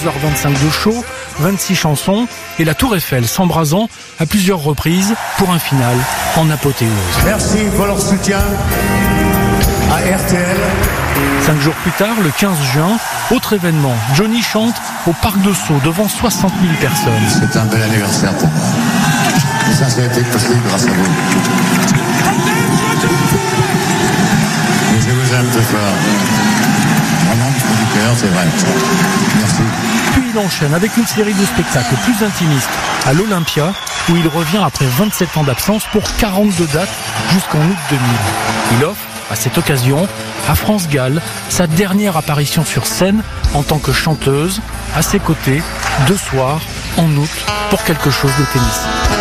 2h25 de show, 26 chansons et la Tour Eiffel s'embrasant à plusieurs reprises pour un final en apothéose. Merci pour leur soutien à RTL. 5 jours plus tard, le 15 juin, autre événement, Johnny chante au Parc de Sceaux devant 60 000 personnes. C'est un bel anniversaire pour moi. Et ça a été possible grâce à vous. Et je vous aime très fort. Vraiment, du fond du cœur, c'est vrai. Merci. Puis il enchaîne avec une série de spectacles plus intimistes à l'Olympia, où il revient après 27 ans d'absence pour 42 dates jusqu'en août 2000. Il offre, à cette occasion, à France Gall, sa dernière apparition sur scène en tant que chanteuse, à ses côtés, 2 soirs, en août, pour quelque chose de tennis.